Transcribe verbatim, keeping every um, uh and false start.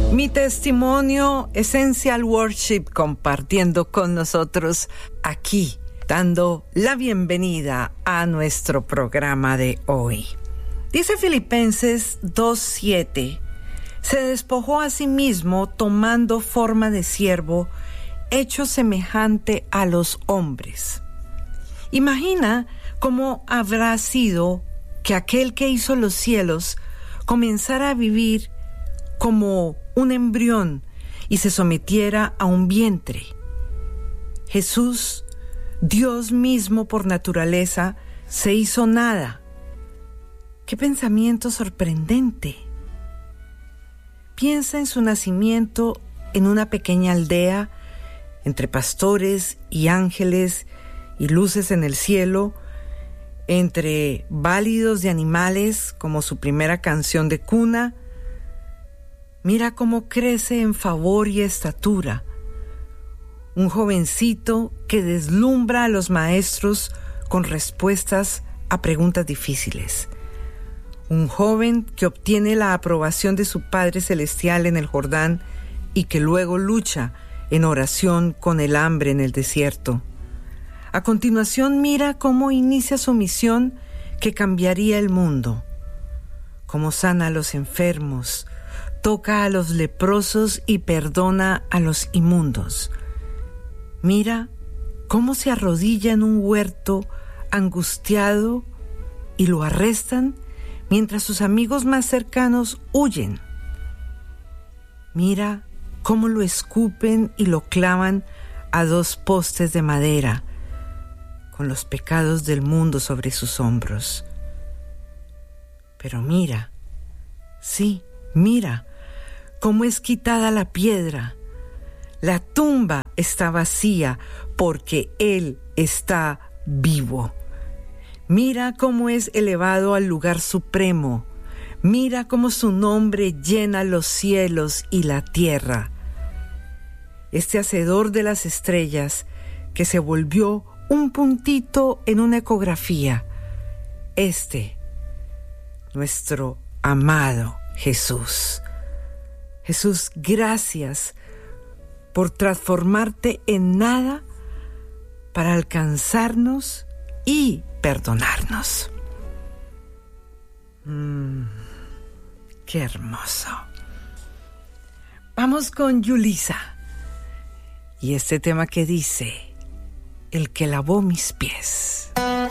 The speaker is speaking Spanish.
Mi testimonio, Essential Worship, compartiendo con nosotros aquí, dando la bienvenida a nuestro programa de hoy. Dice Filipenses dos siete, se despojó a sí mismo tomando forma de siervo, hecho semejante a los hombres. Imagina cómo habrá sido que aquel que hizo los cielos comenzara a vivir como un embrión y se sometiera a un vientre. Jesús, Dios mismo por naturaleza, se hizo nada. ¡Qué pensamiento sorprendente! Piensa en su nacimiento en una pequeña aldea, entre pastores y ángeles y luces en el cielo, entre bálidos de animales como su primera canción de cuna. Mira cómo crece en favor y estatura. Un jovencito que deslumbra a los maestros con respuestas a preguntas difíciles. Un joven que obtiene la aprobación de su Padre Celestial en el Jordán y que luego lucha en oración con el hambre en el desierto. A continuación, mira cómo inicia su misión que cambiaría el mundo. Cómo sana a los enfermos, toca a los leprosos y perdona a los inmundos. Mira cómo se arrodilla en un huerto angustiado y lo arrestan mientras sus amigos más cercanos huyen. Mira cómo lo escupen y lo clavan a dos postes de madera, con los pecados del mundo sobre sus hombros. Pero mira, sí, mira, cómo es quitada la piedra. La tumba está vacía porque Él está vivo. Mira cómo es elevado al lugar supremo. Mira cómo su nombre llena los cielos y la tierra. Este hacedor de las estrellas que se volvió un puntito en una ecografía. Este, nuestro amado Jesús. Jesús, gracias por transformarte en nada para alcanzarnos y perdonarnos. Mm, qué hermoso. Vamos con Yulisa y este tema que dice: el que lavó mis pies.